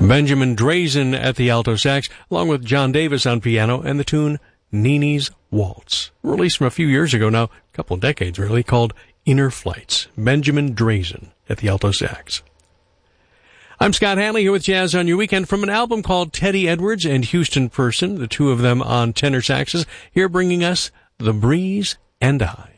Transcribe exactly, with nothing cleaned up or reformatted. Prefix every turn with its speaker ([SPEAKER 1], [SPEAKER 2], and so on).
[SPEAKER 1] Benjamin Drazen at the alto sax, along with John Davis on piano, and the tune Nini's Waltz, released from a few years ago now, a couple of decades really, called Inner Flights. Benjamin Drazen at the alto sax. I'm Scott Hanley here with Jazz on Your Weekend from an album called Teddy Edwards and Houston Person, the two of them on tenor saxes, here bringing us The Breeze and I.